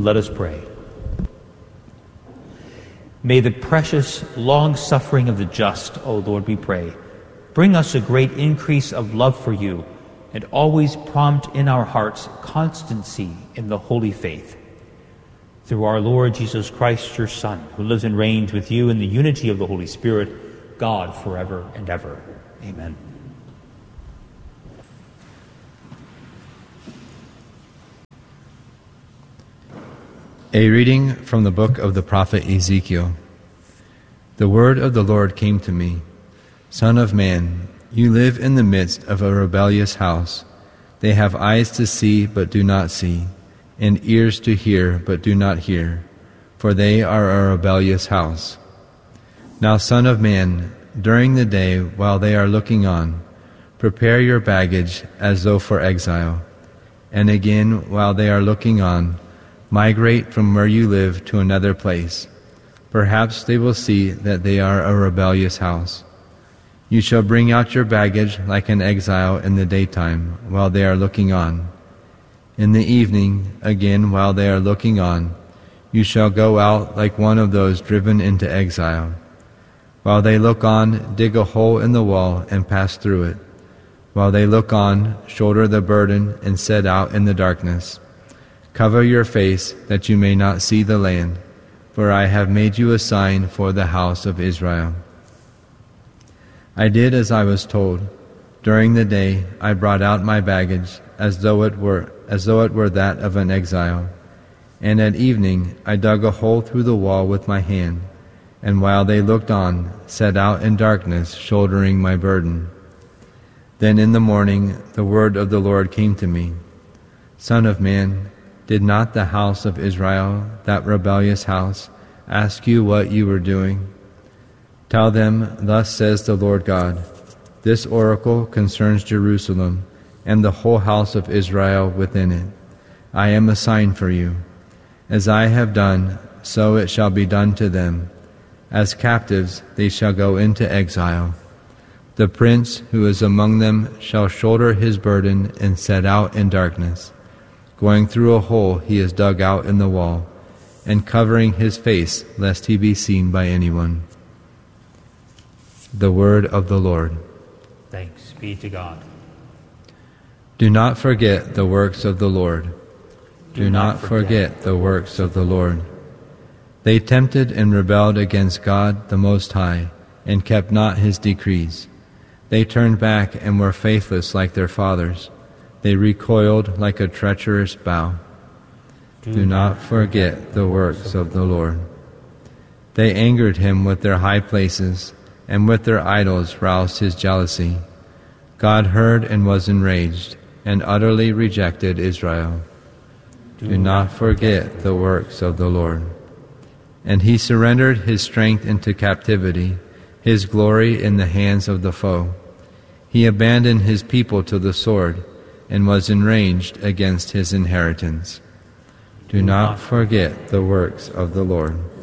let us pray. May the precious long-suffering of the just, O Lord, we pray, bring us a great increase of love for you, and always prompt in our hearts constancy in the holy faith. Through our Lord Jesus Christ, your Son, who lives and reigns with you in the unity of the Holy Spirit, God, forever and ever. Amen. A reading from the book of the prophet Ezekiel. The word of the Lord came to me. Son of man, you live in the midst of a rebellious house. They have eyes to see but do not see, and ears to hear but do not hear, for they are a rebellious house. Now, son of man, during the day while they are looking on, prepare your baggage as though for exile. And again, while they are looking on, migrate from where you live to another place. Perhaps they will see that they are a rebellious house. You shall bring out your baggage like an exile in the daytime, while they are looking on. In the evening, again while they are looking on, you shall go out like one of those driven into exile. While they look on, dig a hole in the wall and pass through it. While they look on, shoulder the burden and set out in the darkness. Cover your face, that you may not see the land, for I have made you a sign for the house of Israel. I did as I was told. During the day I brought out my baggage, as though it were that of an exile. And at evening I dug a hole through the wall with my hand, and while they looked on, set out in darkness, shouldering my burden. Then in the morning the word of the Lord came to me. Son of man, did not the house of Israel, that rebellious house, ask you what you were doing? Tell them, thus says the Lord God, this oracle concerns Jerusalem and the whole house of Israel within it. I am a sign for you. As I have done, so it shall be done to them. As captives they shall go into exile. The prince who is among them shall shoulder his burden and set out in darkness, going through a hole he has dug out in the wall, and covering his face lest he be seen by anyone. The word of the Lord. Thanks be to God. Do not forget the works of the Lord. Do not forget the works of the Lord. They tempted and rebelled against God the Most High, and kept not his decrees. They turned back and were faithless like their fathers. They recoiled like a treacherous bow. Do not forget the works of the Lord. They angered him with their high places, and with their idols roused his jealousy. God heard and was enraged, and utterly rejected Israel. Do not forget the works of the Lord. And he surrendered his strength into captivity, his glory in the hands of the foe. He abandoned his people to the sword, and was enraged against his inheritance. Do not forget the works of the Lord.